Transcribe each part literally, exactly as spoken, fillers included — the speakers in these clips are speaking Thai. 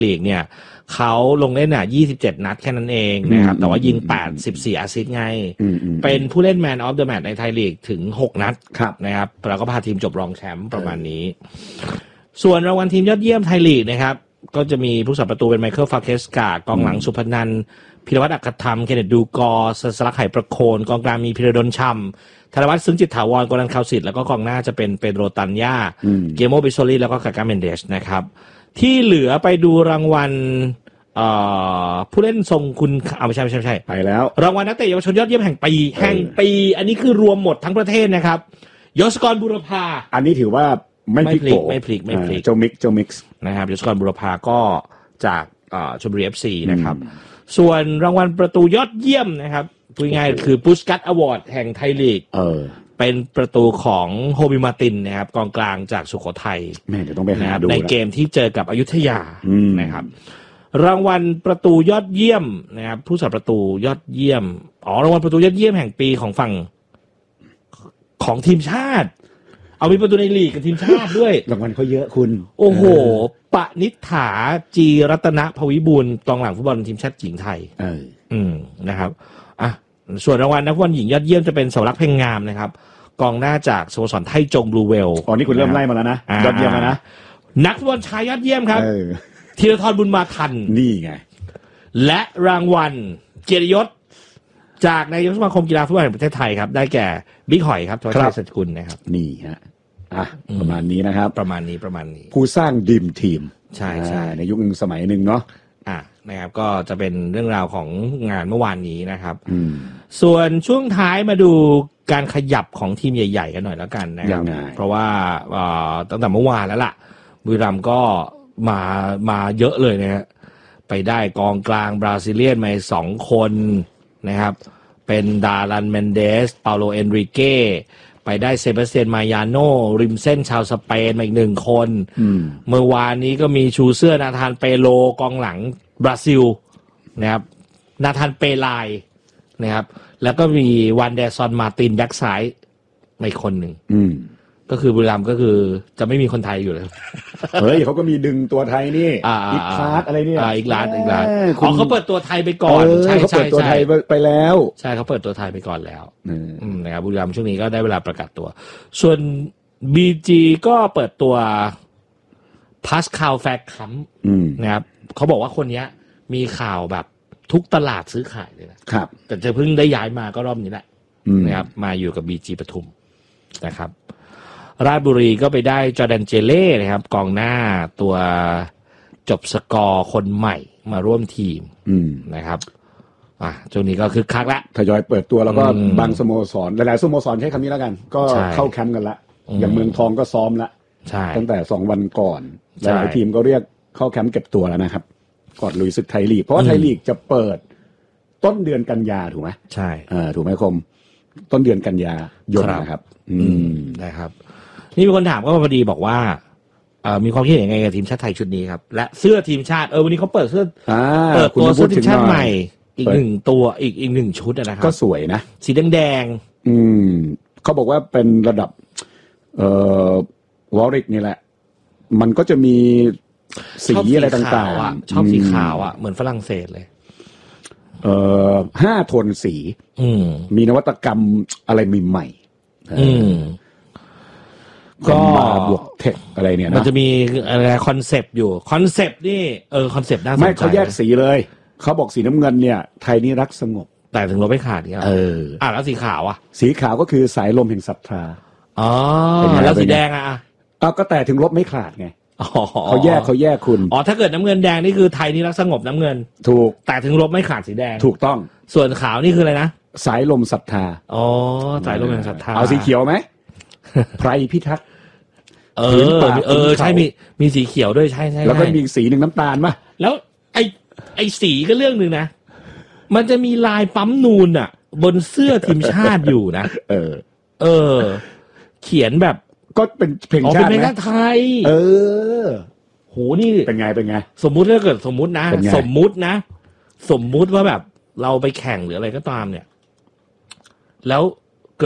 ลีกเนี่ยเขาลงเล่นอ่ะยี่สิบเจ็ดนัดแค่นั้นเองนะครับแต่ว่ายิงแปดสิบสี่แอสซิสต์ไงเป็นผู้เล่นแมนออฟเดอะแมตช์ในไทยลีกถึงหกนัดนะครับแล้วก็พาทีมจบรองแชมป์ประมาณนี้ส่วนรางวัลทีมยอดเยี่ยมไทยลีกนะครับก็จะมีผู้สับประตูเป็นไมเคิลฟาเคสกากองหลังสุพนันท์พิรวัตรอัครธรรมเคนเนตดูกอร์สลักไหประโคนกองกลางมีพิรดลช่ำธนวัฒน์ซึ้งจิตถาวรกอนันท์คาวสิทธิ์แล้วก็กองหน้าจะเป็นเปโดรตันญ่าเกโมบิโซลีแล้วก็กาก้าเมนเดสนะครับที่เหลือไปดูรางวัลผู้เล่นทรงคุณเอาไม่ใช่ไม่ใช่ไม่ใช่ไปแล้วรางวัลนักเตะเยาวชนยอดเยี่ยมแห่งปีแห่งปีอันนี้คือรวมหมดทั้งประเทศนะครับยศกรบุรพาอันนี้ถือว่าไม่พลิกไม่พลิกไม่พลิกโจมิกโจมิกส์นะครับยศกรบุรพาก็จากชลบุรี เอฟ ซี นะครับส่วนรางวัลประตูยอดเยี่ยมนะครับพูดง่ายๆคือพุชกัตอวอร์ดแห่งไทยลีกเออเป็นประตูของโฮบิมาตินนะครับกองกลางจากสุโขทัยแม่เดี๋ยวต้องไปหาดูในเกมที่เจอกับอยุธยานะครับรางวัลประตูยอดเยี่ยมนะครับผู้สับประตูยอดเยี่ยมอ๋อรางวัลประตูยอดเยี่ยมแห่งปีของฝั่งของทีมชาติเอามีประตูในลีกกับทีมชาติด้วยรางวัลเขาเยอะคุณโอ้โหปณิษฐาจีรัตนภวิบูลย์กองหลังฟุตบอลทีมชาติหญิงไทยเอออืมนะครับอ่ะส่วนรางวัลนักฟุตบอลหญิงยอดเยี่ยมจะเป็นเสาหลักเพ่งงามนะครับกองหน้าจากสโมสรไทจงบลูเวลอ๋อนี่คุณเริ่มไล่มาแล้วนะยอดเยี่ยมแล้วนะนักฟุตบอลชายยอดเยี่ยมครับธีรทรบุญมาทันนี่ไงและรางวัลเกียรติยศจากนายกสมาคมกีฬาฟุตบอลแห่งประเทศไทยครับได้แก่บิ๊กหอยครับทวัชชัยสัจกุลนะครับนี่ฮะอ่ะประมาณนี้นะครับประมาณนี้ประมาณนี้ผู้สร้างดีมทีมใช่ใช่ในยุคนึงสมัยหนึ่งเนาะอ่ะนะครับก็จะเป็นเรื่องราวของงานเมื่อวานนี้นะครับส่วนช่วงท้ายมาดูการขยับของทีมใหญ่ๆกันหน่อยแล้วกันนะครับเพราะว่าตั้งแต่เมื่อวานแล้วล่ะบุรีรัมย์ก็มามาเยอะเลยนะฮะไปได้กองกลางบราซิเลียนมาสองคนนะครับเป็นดารันเมนเดสเปาโลเอนริเก้ไปได้เซบาสเตียนมายาโนริมเส้นชาวสเปนมาอีกหนึ่งคนเมื่อวานนี้ก็มีชูเสื้อนาธานเปโลกองหลังบราซิลนะครับนาธานเปไลนะครับแล้วก็มีวันเดซอนมาตินแบ็กซ้ายมาอีกคนหนึ่งก็คือบุรีรัมย์ก็คือจะไม่มีคนไทยอยู่เลยเฮ้ยเขาก็มีดึงตัวไทยนี่อีกคลาสอะไรเนี่ยอีกล้านอีกล้านอ๋อเขาเปิดตัวไทยไปก่อนใช่เขาเปิดตัวไทยไปแล้วใช่เขาเปิดตัวไทยไปก่อนแล้วอืมนะครับบุรีรัมย์ช่วงนี้ก็ได้เวลาประกาศตัวส่วน บี จี ก็เปิดตัวพาสคาลแฟกคัมนะครับเขาบอกว่าคนนี้มีข่าวแบบทุกตลาดซื้อขายเลยนะครับแต่จะเพิ่งได้ย้ายมาก็รอบนี้แหละนะครับมาอยู่กับ บี จี ปทุมนะครับราชบุรีก็ไปได้จอร์แดนเจเล่นะครับกองหน้าตัวจบสกอร์คนใหม่มาร่วมทีมนะครับอ่ะช่วงนี้ก็คึกคักละทยอยเปิดตัวแล้วก็บางสโมสรหลายๆสโมสรใช้คำนี้แล้วกันก็เข้าแคมป์กันละอย่างเมืองทองก็ซ้อมละตั้งแต่สองวันก่อนหลายทีมก็เรียกเข้าแคมป์เก็บตัวแล้วนะครับก่อนลุยศึกไทยลีกเพราะว่าไทยลีกจะเปิดต้นเดือนกันยาถูกไหมใช่ถูกไหมคมต้นเดือนกันยายนนะครับอืมนะครับนี่มีคนถามก็พอดีบอกว่าเอ่อมีความคิดเห็นยังไงกับทีมชาติไทยชุดนี้ครับและเสื้อทีมชาติเออวันนี้เขาเปิดเสื้อเปิดตัวเสื้อทีมชาติใหม่อีกหนึ่งตัวอีกอีกหนึ่งชุดนะครับก็สวยนะสีแดงๆอืมเขาบอกว่าเป็นระดับเอ่อวอริกนี่แหละมันก็จะมีสีอะไรต่างๆชอบสีขาวอ่ะเหมือนฝรั่งเศสเลยเอ่อห้าโทนสีมีนวัตกรรมอะไรใหม่ๆอืมก็บวกเทคอะไรเนี่ยนะมันจะมีอะไรคอนเซปต์อยู่คอนเซปต์นี่เออคอนเซปต์น่าสนใจไม่เขาแยกสีเลยเขาบอกสีน้ำเงินเนี่ยไทยนี่รักสงบแต่ถึงลบไม่ขาดเนี่ยเอออ่ะแล้วสีขาวอ่ะสีขาวก็คือสายลมแห่งศรัทธาอ๋อแล้วสีแดงอ่ะอ้าวก็แต่ถึงลบไม่ขาดไงเขาแยกเขาแยกคุณอ๋อถ้าเกิดน้ำเงินแดงนี่คือไทยนี่รักสงบน้ำเงินถูกแต่ถึงลบไม่ขาดสีแดงถูกต้องส่วนขาวนี่คืออะไรนะสายลมศรัทธาอ๋อสายลมแห่งศรัทธาเอาสีเขียวไหมไพรพิทักษ์เออเออใช่มีมีสีเขียวด้วยใช่ใช่แล้วก็มีสีหนึ่งน้ำตาลป่ะแล้วไอไอสีก็เรื่องนึงนะมันจะมีลายปั๊มนูนอ่ะบนเสื้อทีมชาติอยู่นะเออเออเขียนแบบก็เป็นเพลงชาติเป็นเพลงไทยเออโหนี่เป็นไงเป็นไงสมมุติถ้าเกิดสมมุตินะสมมุตินะสมมุติว่าแบบเราไปแข่งหรืออะไรก็ตามเนี่ยแล้วเกิดแบบ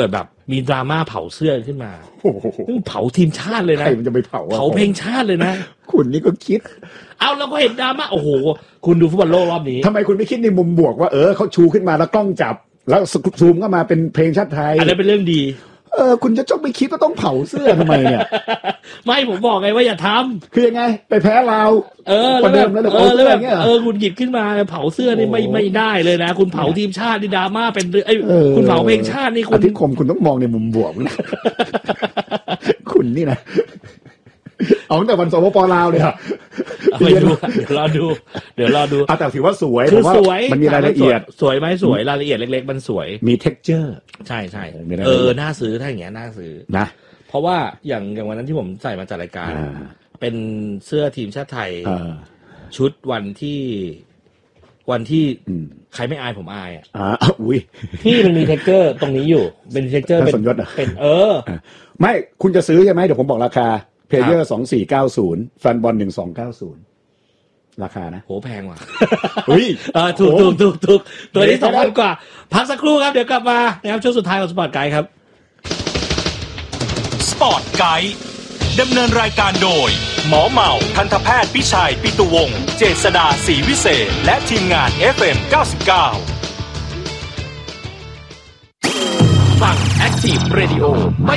มีดราม่าเผาเสื้อขึ้นมาเผาทีมชาติเลยนะใครมันจะไปเผาเผาเพลงชาติเลยนะคุณนี่ก็คิดเอาแล้วก็เห็นดราม่าโอ้โหคุณดูฟุตบอลโลกรอบนี้ทำไมคุณไม่คิดในมุมบวกว่าเออเขาชูขึ้นมาแล้วกล้องจับแล้วซูมเข้ามาเป็นเพลงชาติไทยอันนั้นเป็นเรื่องดีเออคุณจะจ้องไปคิดว่าต้องเผาเสื้อทำไมเนี่ยไม่ผมบอกไงว่าอย่าทำคือยังไงไปแพ้เราเออแล้วเดิมแล้วเออแล้วแบบเออคุณหยิบขึ้นมาเผาเสื้อนี่ไม่ไม่ได้เลยนะคุณเผาทีมชาตินี่ดราม่าเป็นไอ้คุณเผาเพลงชาตินี่คุณที่คมคุณต้องมองในมุมบวกนะคุณนี่นะเอาตั้งแต่วันสปป.ลาวเลยครับไปดูเดี๋ยวรอดูเดี๋ยวรอดูแต่ถือว่าสวยคือสวยมันมีรายละเอียดสวยไหมสวยรายละเอียดเล็กๆมันสวยมี texture ใช่ใช่เออน่าซื้อถ้าอย่างเงี้ยน่าซื้อนะเพราะว่าอย่างอย่างวันนั้นที่ผมใส่มาจัดรายการเป็นเสื้อทีมชาติไทยชุดวันที่วันที่ใครไม่อายผมอายอ่ะอ่าอุ้ยที่มันมีเท็กเจอร์ตรงนี้อยู่เป็นเท็กเจอร์เป็นเป็นเออไม่คุณจะซื้อใช่ไหมเดี๋ยวผมบอกราคาเพลเยอร์สองสี่เก้าศูนย์แฟนบอลหนึ่งสองเก้าศูนย์ราคานะโหแพงว่ะเฮ้ยเออถูกถูกถูกถูกตัวนี้สองพันกว่าพักสักครู่ครับเดี๋ยวกลับมานะครับช่วงสุดท้ายของสปอร์ตไกด์ครับสปอร์ตไกด์ดำเนินรายการโดยหมอเหมาทันตแพทย์พิชัยปิตุวงศ์เจษฎาศรีวิเศษและทีมงาน เอฟ เอ็ม เก้าสิบเก้าฟัง Active Radio